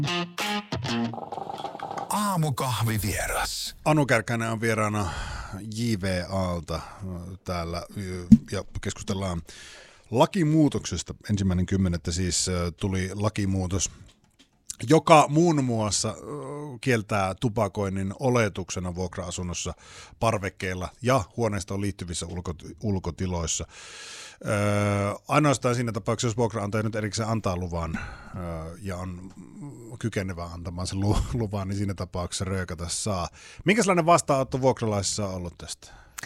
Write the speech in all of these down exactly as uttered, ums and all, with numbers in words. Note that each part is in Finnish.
Aamukahvivieras. Anu Kärkkäinen on vieraana J V A:lta täällä ja keskustellaan lakimuutoksesta. Ensimmäinen kymmenettä siis tuli lakimuutos, joka muun muassa kieltää tupakoinnin oletuksena vuokra-asunnossa, parvekkeilla ja huoneistoon liittyvissä ulko, ulkotiloissa. Öö, ainoastaan siinä tapauksessa, jos vuokraantaja nyt erikseen antaa luvan öö, ja on kykenevä antamaan sen luvan, niin siinä tapauksessa röökätä saa. Minkälainen vastaanotto vuokralaisissa on ollut tästä?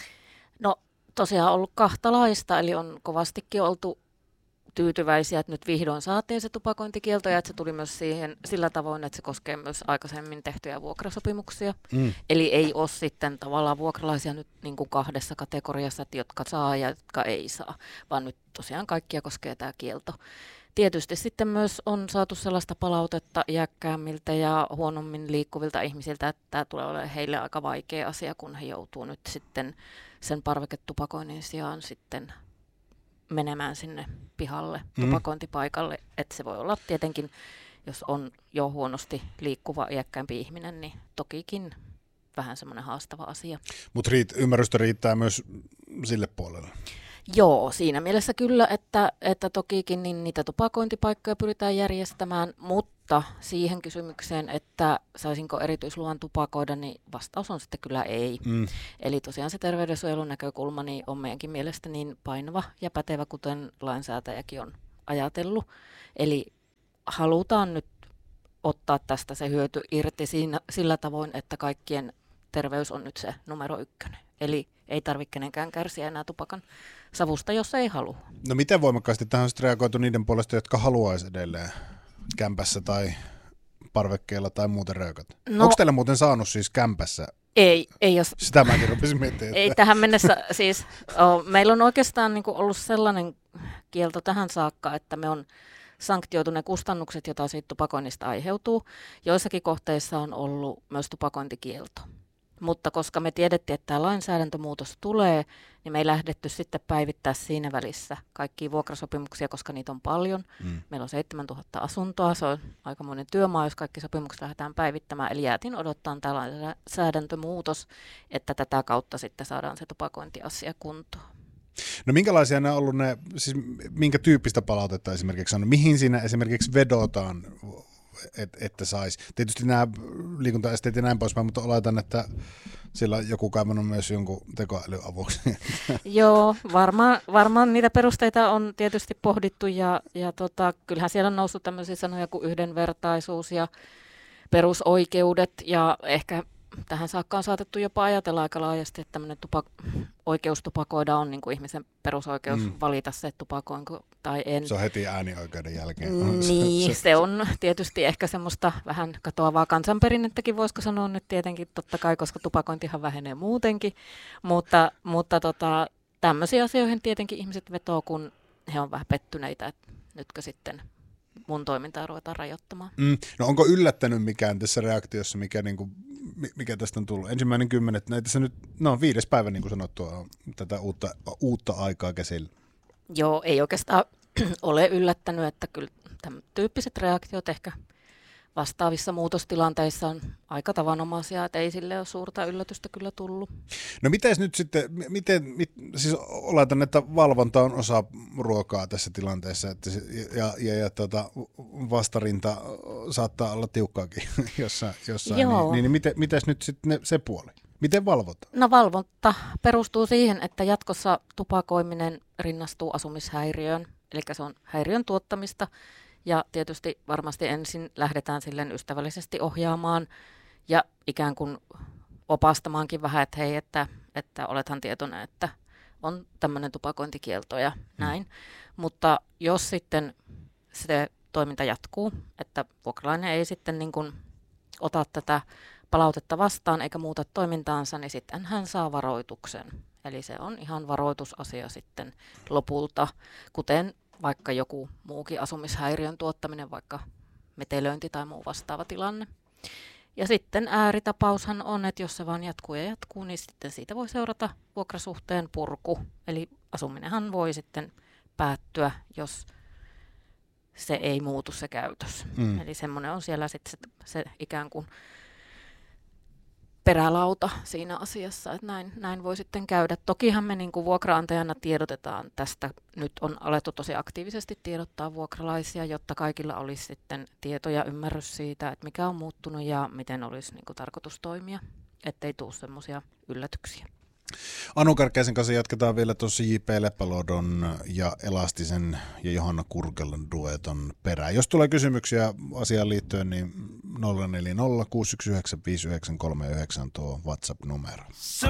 No tosiaan ollut kahtalaista, eli on kovastikin oltu tyytyväisiä, että nyt vihdoin saatiin se tupakointikielto ja että se tuli myös siihen sillä tavoin, että se koskee myös aikaisemmin tehtyjä vuokrasopimuksia. Mm. Eli ei ole sitten tavallaan vuokralaisia nyt niin kuin kahdessa kategoriassa, että jotka saa ja jotka ei saa, vaan nyt tosiaan kaikkia koskee tämä kielto. Tietysti sitten myös on saatu sellaista palautetta iäkkäämmiltä ja huonommin liikkuvilta ihmisiltä, että tämä tulee olemaan heille aika vaikea asia, kun he joutuu nyt sitten sen parveketupakoinnin sijaan sitten menemään sinne pihalle, tupakointipaikalle, mm. että se voi olla tietenkin, jos on jo huonosti liikkuva iäkkäämpi ihminen, niin tokikin vähän semmoinen haastava asia. Mutta riit, ymmärrystä riittää myös sille puolelle. Joo, siinä mielessä kyllä, että, että tokikin niin niitä tupakointipaikkoja pyritään järjestämään, mutta siihen kysymykseen, että saisinko erityisluvan tupakoida, niin vastaus on sitten kyllä ei. Mm. Eli tosiaan se terveydensuojelun näkökulma niin on meidänkin mielestä niin painava ja pätevä, kuten lainsäätäjäkin on ajatellut. Eli halutaan nyt ottaa tästä se hyöty irti siinä, sillä tavoin, että kaikkien terveys on nyt se numero ykkönen. Eli ei tarvitse kenenkään kärsiä enää tupakan savusta, jos ei halua. No miten voimakkaasti tähän on sitten reagoitu niiden puolesta, jotka haluaisi edelleen kämpässä tai parvekkeella tai muuten röökät? No, onko teillä muuten saanut siis kämpässä? Ei, ei jos, sitä mäkin rupesin miettimään. Ei tähän mennessä siis, oh, meillä on oikeastaan niin kuin ollut sellainen kielto tähän saakka, että me on sanktioitu ne kustannukset, joita siitä tupakoinnista aiheutuu. Joissakin kohteissa on ollut myös tupakointikielto. Mutta koska me tiedettiin, että tämä lainsäädäntömuutos tulee, niin me ei lähdetty sitten päivittää siinä välissä kaikkia vuokrasopimuksia, koska niitä on paljon. Mm. Meillä on seitsemäntuhatta asuntoa, se on aikamoinen työmaa, jos kaikki sopimukset lähdetään päivittämään. Eli jäätiin odottaa tämä lainsäädäntömuutos, että tätä kautta sitten saadaan se tupakointiasia kuntoon. No minkälaisia ne on ollut ne, siis minkä tyyppistä palautetta esimerkiksi on? Mihin siinä esimerkiksi vedotaan? Et, että saisi. Tietysti nämä liikuntaesteet ja näin poispäin, mutta oletan, että sillä joku kaivannut myös jonkun tekoälyn avuksi. Joo, varmaan, varmaan niitä perusteita on tietysti pohdittu ja, ja tota, kyllähän siellä on noussut tämmöisiä sanoja kuin yhdenvertaisuus ja perusoikeudet ja ehkä tähän saakka on saatettu jopa ajatella aika laajasti, että tämmöinen tupak- oikeus tupakoida on niin kuin ihmisen perusoikeus mm. valita se, tupakoinko tai en. Se on heti äänioikeuden jälkeen. Niin, se, se on tietysti ehkä semmoista vähän katoavaa kansanperinnettäkin, voisiko sanoa nyt tietenkin totta kai, koska tupakointihan vähenee muutenkin, mutta, mutta tota, tämmöisiä asioihin tietenkin ihmiset vetoo, kun he on vähän pettyneitä, että nytkö sitten mun toimintaa ruvetaan rajoittamaan. Mm. No onko yllättänyt mikään tässä reaktiossa, mikä, niin kuin, mikä tästä on tullut? Ensimmäinen kymmenet, näitä se nyt, no viides päivä niin kuin sanottua, on tätä uutta, uutta aikaa käsillä. Joo, ei oikeastaan ole yllättänyt, että kyllä tämän tyyppiset reaktiot ehkä vastaavissa muutostilanteissa on aika tavanomaisia, että ei sille ole suurta yllätystä kyllä tullut. No mites nyt sitten, miten, mit, siis oletan, että valvonta on osa ruokaa tässä tilanteessa, että se, ja, ja, ja tota, vastarinta saattaa olla tiukkaakin jossain, jossain niin, niin, niin miten, mites nyt sitten ne, se puoli? Miten valvotaan? No valvonta perustuu siihen, että jatkossa tupakoiminen rinnastuu asumishäiriöön, eli se on häiriön tuottamista. Ja tietysti varmasti ensin lähdetään silleen ystävällisesti ohjaamaan ja ikään kuin opastamaankin vähän, että hei, että, että olethan tietoinen, että on tämmöinen tupakointikielto ja näin. Mm. Mutta jos sitten se toiminta jatkuu, että vuokralainen ei sitten niin kuin ota tätä palautetta vastaan eikä muuta toimintaansa, niin sitten hän saa varoituksen. Eli se on ihan varoitusasia sitten lopulta, kuten vaikka joku muukin asumishäiriön tuottaminen, vaikka metelöinti tai muu vastaava tilanne. Ja sitten ääritapaushan on, että jos se vaan jatkuu ja jatkuu, niin sitten siitä voi seurata vuokrasuhteen purku. Eli asuminenhan voi sitten päättyä, jos se ei muutu se käytös. Mm. Eli semmoinen on siellä sitten se, se ikään kuin perälauta siinä asiassa, että näin, näin voi sitten käydä. Tokihan me niin kuin vuokraantajana tiedotetaan tästä, nyt on alettu tosi aktiivisesti tiedottaa vuokralaisia, jotta kaikilla olisi sitten tieto ja ymmärrys siitä, että mikä on muuttunut ja miten olisi niin kuin tarkoitus toimia, ettei tule semmoisia yllätyksiä. Anu Kärkkäisen kanssa jatketaan vielä tuossa J P Lepälodon ja Elastisen ja Johanna Kurkelan dueton perään. Jos tulee kysymyksiä asiaan liittyen, niin nolla neljä nolla kuusi yksi yhdeksän viisi yhdeksän kolme yhdeksän tuo WhatsApp-numero.